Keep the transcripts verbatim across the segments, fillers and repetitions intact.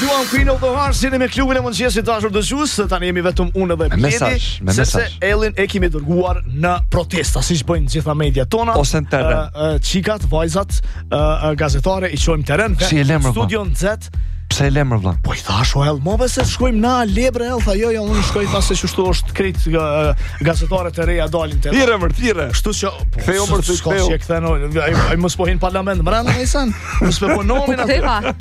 dëgjuam Queen of the Hearts, jeni me klubin e mëngjesit dashur dëgjues, tani jemi vetëm unë dhe Bledi. Mesazh, me sepse mesazh. Ellin e kemi dërguar në protesta, siç bëjnë gjitha media tona. Ose në terren. Uh, uh, Qikat, vajzat, uh, uh, gazetare i çojmë terren. Si e lemër, Studion Z. Pse e lemër vlla? Po i thash o ell, move se shkojmë na Lebre ell, tha jo, jo, unë shkoj tha se çështu është krejt uh, gazetare të reja dalin te. Thirrë mër, thirrë. Kështu që Ktheu mër, s'ka ktheu. që kthen, ai ai mos po hin parlament mbrana ai san. Mos po nomin atë.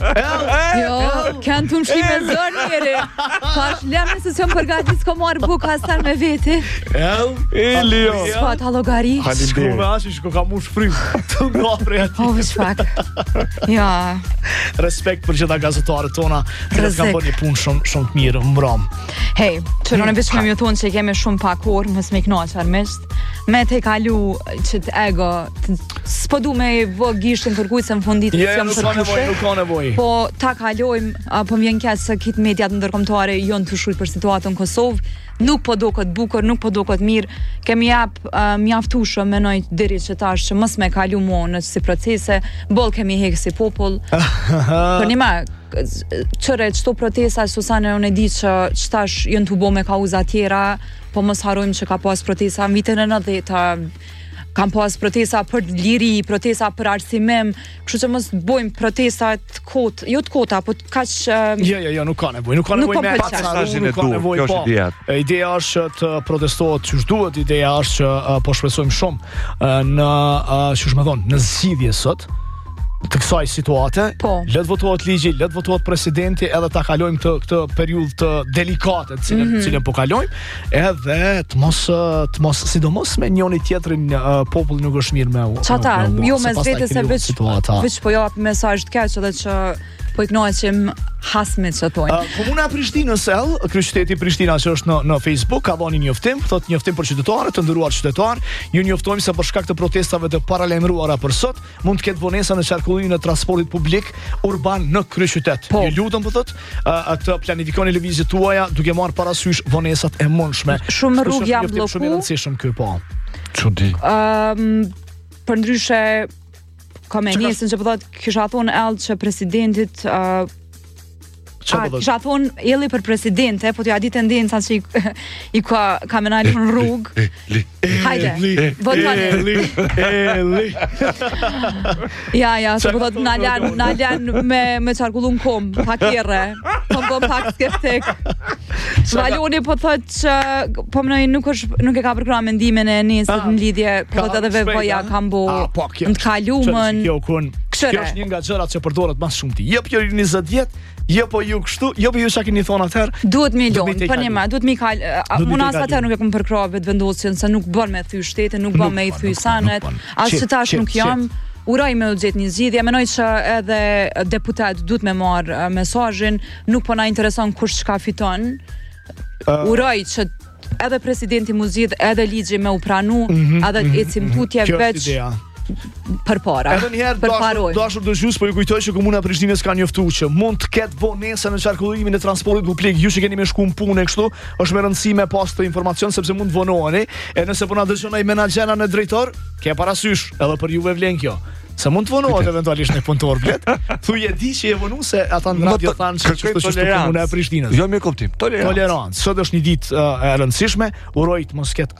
Jo, kanë të mshi me zor njeri. Pash lemre se s'jom përgatit s'ko marrë buka san me veti. Ell, Elio. S'pat hallogari. shku me ashtë, shku ka mush frim. Të ngapre ati. Oh, shfak. Ja. Respekt për gjitha gazetarët tona, që Rrezik. kanë bërë një punë shumë shumë të mirë, mbram. Hej, që në veç me mjë thonë që kemi shumë pak orë, mës me knaqë armisht, me te kalu që të ego, të- s'po du me vë gishtin kërkujtë se më fundit Jo, që jo, jam nuk ka nevojë, kërkushe, nuk ka nevojë. po ta kalojmë, a, po m'vjen keq se kitë mediat ndërkombëtare jonë të shuj për situatën Kosovë, nuk po do këtë bukur, nuk po do këtë mirë, kemi jap uh, mjaftueshëm menoj deri që tash që mos me kalu mo në si procese, boll kemi hek si popull. Për një ma, qëre qëto protesta, Susane, unë e di që qëtash jënë të bo me kauza tjera, po mos harojmë që ka pas protesta në vitin e nëdhjetë, kam pas protesta për liri, protesta për arsimim, kështu që mos bojmë protesta të kot, jo të kota, po të kaq uh, Jo, jo, jo, nuk ka nevojë, nuk ka Nuk nevojë po me pëlqen. pacaru, Mesazhin e nuk ka dur, nevojë, kjo është po. ideja. E, Ideja është që të protestohet ç'është duhet, ideja është që uh, po shpresojmë shumë uh, në uh, ç'është më thon, në zgjidhje sot të kësaj situate, Po. le të votohet ligji, le të votohet presidenti, edhe ta kalojmë këtë këtë periudhë të delikate të cilën, mm cilën po kalojmë, edhe të mos të mos sidomos me njëri tjetrin uh, populli nuk është mirë me u. Qata, me u bë, jo se mes pastaj vetes se krijohet veç, situata. veç po jap mesazh të keq edhe që po i kënaqem hasmit që thonë. Uh, Komuna e Prishtinës ell, kryeqyteti i Prishtina që është në në Facebook ka dhënë një njoftim, thotë njoftim për qytetarët, të nderuar qytetar, ju njoftojmë se për shkak të protestave të paralajmëruara për sot, mund të ketë vonesa në qarkullimin e transportit publik urban në kryeqytet. Po. Ju lutem po thotë, uh, të planifikoni lëvizjet tuaja duke marrë parasysh vonesat e mundshme. Shumë Kështu që rrugë është janë njoftim Shumë i bloku. rëndësishëm ky po. Çudi. Um, për ndryshe ka me Çka- njësën që po thotë kisha thonë ell që presidentit uh, Çfarë A, po thotë? kisha thonë elli për presidente, po t'ja di tendenca që i, i ka, ka me nalë në rrugë. Hajde, votoni. Eli, Eli. Ja, ja, se Qa po ka thotë thonë na lan, votoni? na lan me, me qarkullun kom, pak tjere, kom kom pak skeptik. Valoni po thotë që, po mënoj nuk, është, nuk e ka përkra mendimin e nesët Ah, në lidhje, po ka thotë edhe shpejt, vevoja a? kam bo Ah, po, kjo- në të kalumën. Kjo kun. Këshire. Kjo është një nga gjërat që përdoret më shumë ti. Jo po ju njëzet vjet, jo po ju kështu, jo po ju çka keni thonë atëherë. Duhet me Duhet lon, me i po një kalu. ma, duhet me i kal. a- Duhet me i Unë as kalu. atë nuk e kam përkrah vetë vendosjen se nuk bën me thy shtetin, nuk bën Nuk me i bën, thy nuk bën, sanet. nuk bën. As Qep, që tash qep, nuk jam. Uroj me u gjetë një zgjidhje, menoj që edhe deputet duhet me marr uh, mesazhin, nuk po na intereson kush çka fiton. Uh, Uroj që edhe presidenti mu zgjidh, edhe ligji me u pranu, edhe ecim tutje Kjo është veç ideja. përpara. Edhe një herë për dashur paroj. dashur dëgjues, po ju kujtoj që Komuna e Prishtinës ka njoftuar që mund të ketë vonesa në qarkullimin e transportit publik. Ju që keni me shku në punë e kështu, është me rëndësi me pas të informacion sepse mund të vonoheni. E nëse po na dëgjon ai menaxhera në drejtor, ke parasysh, edhe për juve vlen kjo. Se mund të vonohet eventualisht në punëtor blet. Thuaj e di që e vonu se ata në radio thanë se kërkoj çështë është tolerancë. Komuna e Prishtinës. Jo me kuptim. Tolerancë. Tolerancë. Sot është një ditë uh, e rëndësishme. Uroj të mos ketë